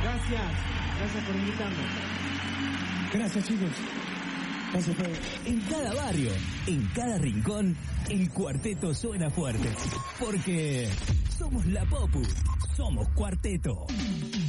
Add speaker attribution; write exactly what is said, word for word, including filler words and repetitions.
Speaker 1: Gracias, gracias por invitarme.
Speaker 2: Gracias, chicos. Gracias, Pedro.
Speaker 3: En cada barrio, en cada rincón, el cuarteto suena fuerte. Porque somos la Popu, somos Cuarteto.